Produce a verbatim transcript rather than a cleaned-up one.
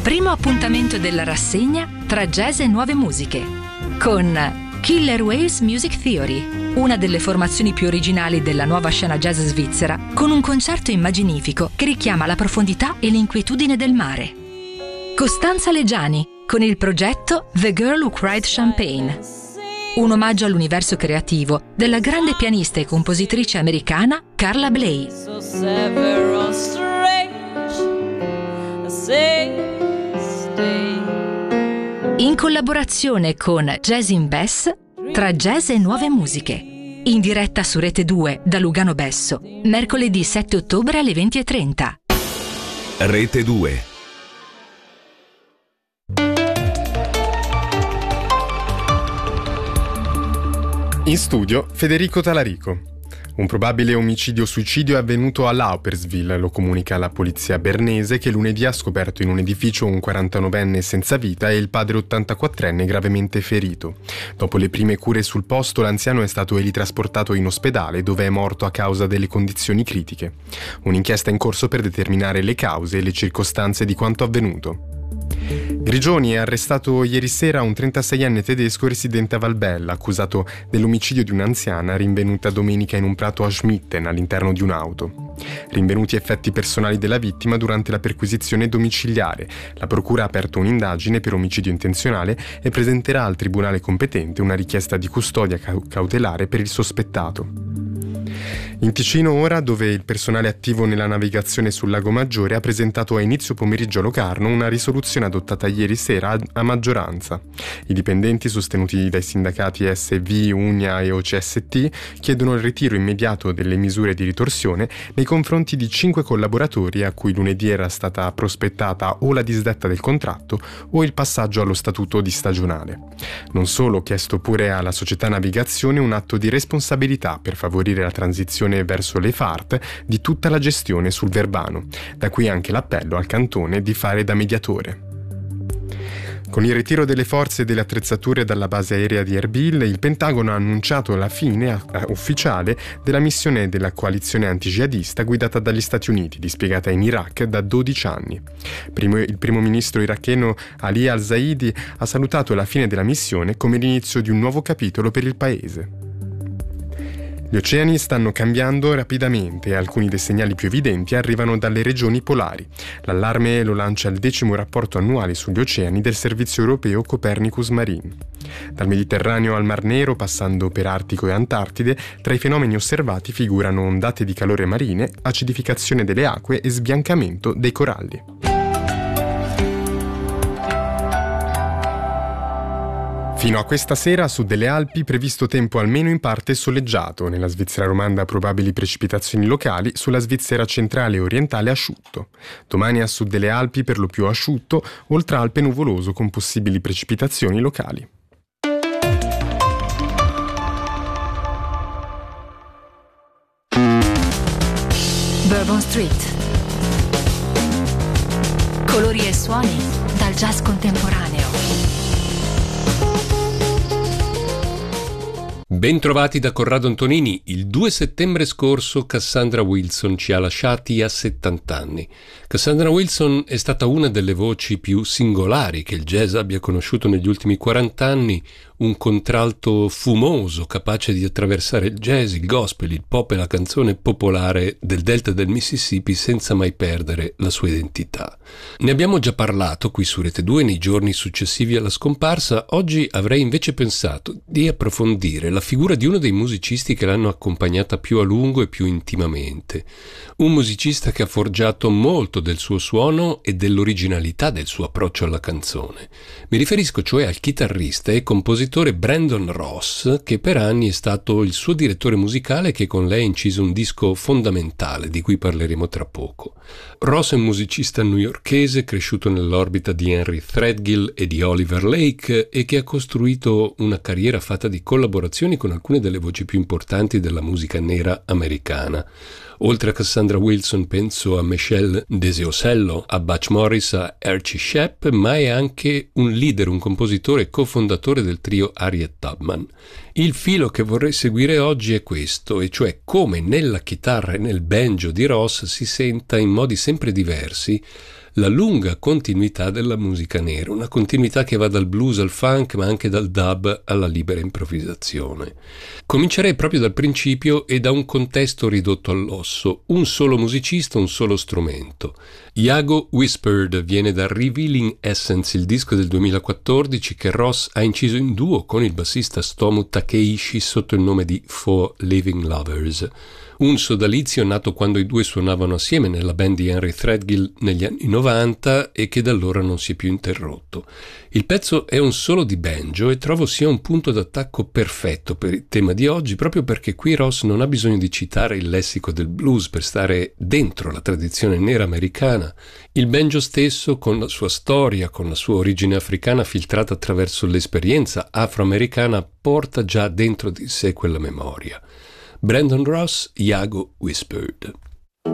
Primo appuntamento della rassegna tra jazz e nuove musiche con Killer Whales Music Theory, una delle formazioni più originali della nuova scena jazz svizzera, con un concerto immaginifico che richiama la profondità e l'inquietudine del mare. Costanza Leggiani con il progetto The Girl Who Cried Champagne, un omaggio all'universo creativo della grande pianista e compositrice americana Carla Bley. In collaborazione con Jazz in Bass, tra jazz e nuove musiche. In diretta su Rete due da Lugano Besso, mercoledì sette ottobre alle venti e trenta. Rete due. In studio Federico Talarico. Un probabile omicidio-suicidio è avvenuto a Lauperswil, lo comunica la polizia bernese, che lunedì ha scoperto in un edificio un quarantanovenne senza vita e il padre ottantaquattrenne gravemente ferito. Dopo le prime cure sul posto, l'anziano è stato elitrasportato in ospedale, dove è morto a causa delle condizioni critiche. Un'inchiesta è in corso per determinare le cause e le circostanze di quanto avvenuto. Grigioni ha arrestato ieri sera un trentaseienne tedesco residente a Valbella, accusato dell'omicidio di un'anziana rinvenuta domenica in un prato a Schmitten all'interno di un'auto. Rinvenuti effetti personali della vittima durante la perquisizione domiciliare, la procura ha aperto un'indagine per omicidio intenzionale e presenterà al tribunale competente una richiesta di custodia cautelare per il sospettato. In Ticino ora, dove il personale attivo nella navigazione sul Lago Maggiore ha presentato a inizio pomeriggio a Locarno una risoluzione adottata ieri sera a maggioranza. I dipendenti, sostenuti dai sindacati S V, Unia e O C S T, chiedono il ritiro immediato delle misure di ritorsione nei confronti di cinque collaboratori a cui lunedì era stata prospettata o la disdetta del contratto o il passaggio allo statuto di stagionale. Non solo, chiesto pure alla società navigazione un atto di responsabilità per favorire la transizione verso le F A R T di tutta la gestione sul Verbano. Da qui anche l'appello al cantone di fare da mediatore. Con il ritiro delle forze e delle attrezzature dalla base aerea di Erbil, il Pentagono ha annunciato la fine a- a- ufficiale della missione della coalizione anti-jihadista guidata dagli Stati Uniti, dispiegata in Iraq da dodici anni. Primo, il primo ministro iracheno Ali al-Zaidi ha salutato la fine della missione come l'inizio di un nuovo capitolo per il paese. Gli oceani stanno cambiando rapidamente e alcuni dei segnali più evidenti arrivano dalle regioni polari. L'allarme lo lancia il decimo rapporto annuale sugli oceani del servizio europeo Copernicus Marine. Dal Mediterraneo al Mar Nero, passando per Artico e Antartide, tra i fenomeni osservati figurano ondate di calore marine, acidificazione delle acque e sbiancamento dei coralli. Fino a questa sera a sud delle Alpi previsto tempo almeno in parte soleggiato, nella Svizzera romanda probabili precipitazioni locali, sulla Svizzera centrale e orientale asciutto. Domani a sud delle Alpi per lo più asciutto, oltre Alpe nuvoloso con possibili precipitazioni locali. Bourbon Street. Colori e suoni dal jazz contemporaneo. Bentrovati da Corrado Antonini. Il due settembre scorso Cassandra Wilson ci ha lasciati a settanta anni. Cassandra Wilson è stata una delle voci più singolari che il jazz abbia conosciuto negli ultimi quaranta anni, un contralto fumoso capace di attraversare il jazz, il gospel, il pop e la canzone popolare del delta del Mississippi senza mai perdere la sua identità. Ne abbiamo già parlato qui su Rete due nei giorni successivi alla scomparsa. Oggi avrei invece pensato di approfondire la figura di uno dei musicisti che l'hanno accompagnata più a lungo e più intimamente. Un musicista che ha forgiato molto del suo suono e dell'originalità del suo approccio alla canzone. Mi riferisco cioè al chitarrista e compositore Brandon Ross, che per anni è stato il suo direttore musicale e che con lei ha inciso un disco fondamentale di cui parleremo tra poco. Ross è un musicista newyorkese cresciuto nell'orbita di Henry Threadgill e di Oliver Lake e che ha costruito una carriera fatta di collaborazioni con alcune delle voci più importanti della musica nera americana. Oltre a Cassandra Wilson penso a Michelle Desiosello, a Butch Morris, a Archie Shepp, ma è anche un leader, un compositore e cofondatore del trio Harriet Tubman. Il filo che vorrei seguire oggi è questo, e cioè come nella chitarra e nel banjo di Ross si senta in modi sempre diversi la lunga continuità della musica nera, una continuità che va dal blues al funk, ma anche dal dub alla libera improvvisazione. Comincerei proprio dal principio e da un contesto ridotto all'osso, un solo musicista, un solo strumento. Yago Whispered viene da Revealing Essence, il disco del duemilaquattordici che Ross ha inciso in duo con il bassista Stomu Takeishi sotto il nome di Four Living Lovers. Un sodalizio nato quando i due suonavano assieme nella band di Henry Threadgill negli anni novanta e che da allora non si è più interrotto. Il pezzo è un solo di banjo e trovo sia un punto d'attacco perfetto per il tema di oggi, proprio perché qui Ross non ha bisogno di citare il lessico del blues per stare dentro la tradizione nera americana. Il banjo stesso, con la sua storia, con la sua origine africana filtrata attraverso l'esperienza afroamericana, porta già dentro di sé quella memoria. Brandon Ross, Yago Whispered.